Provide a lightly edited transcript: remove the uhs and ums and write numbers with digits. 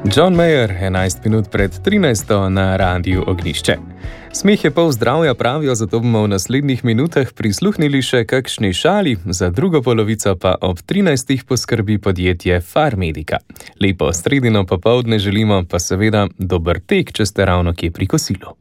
John Mayer, 11 minut pred 13. na Radiu Ognjišče. Smeh je pol zdravja, pravijo, zato bomo v naslednjih minutah prisluhnili še kakšni šali, za drugo polovico pa ob 13. poskrbi podjetje Farmedica. Lepo sredino popoldne želimo, pa seveda dober tek, če ste ravno kje pri kosilu.